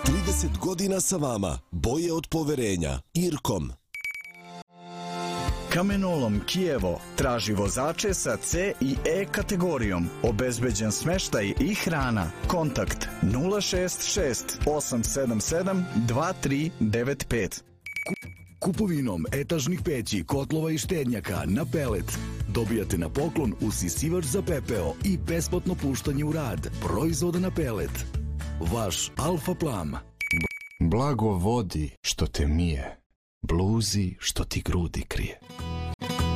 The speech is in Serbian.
30 godina sa vama, boje od poverenja. Irkom. Kamenolom Kijevo traži vozače sa C i E kategorijom. Obezbeđen smeštaj i hrana. Kontakt 066 877 2395. Kupovinom etažnih peći, kotlova i štednjaka na pelet dobijate na poklon usisivač za pepeo i besplatno puštanje u rad proizvoda na pelet. Vaš Alfa Plam. Blago vodi što te mije, bluzi što ti grudi krije.